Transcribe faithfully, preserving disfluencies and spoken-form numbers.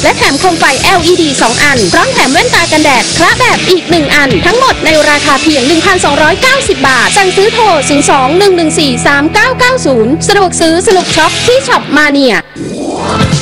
และแถมโคมไฟ แอล อี ดี สอง อันพร้อมแถมแว่นตากันแดดคละแบบอีกหนึ่งอันทั้งหมดในราคาเพียง หนึ่งพันสองร้อยเก้าสิบ บาทสั่งซื้อโทร ศูนย์ สอง หนึ่ง หนึ่ง สี่ สาม เก้า เก้า ศูนย์ สะดวกซื้อสนุกช็อปที่ช็อปมาเนีย